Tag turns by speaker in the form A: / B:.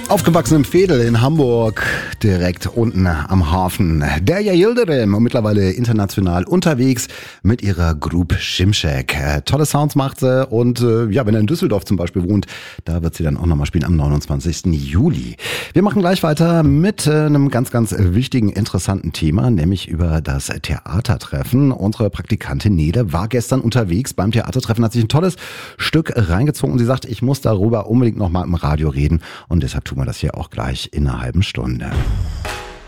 A: Aufgewachsen im Veedel in Hamburg, direkt unten am Hafen. Derya Yildirim, mittlerweile international unterwegs mit ihrer Group Şimşek. Tolle Sounds macht sie und wenn er in Düsseldorf zum Beispiel wohnt, da wird sie dann auch nochmal spielen am 29. Juli. Wir machen gleich weiter mit einem ganz, ganz wichtigen, interessanten Thema, nämlich über das Theatertreffen. Unsere Praktikantin Nele war gestern unterwegs beim Theatertreffen, hat sich ein tolles Stück reingezogen und sie sagt, ich muss darüber unbedingt nochmal im Radio reden und deshalb tun wir das hier auch gleich in einer halben Stunde.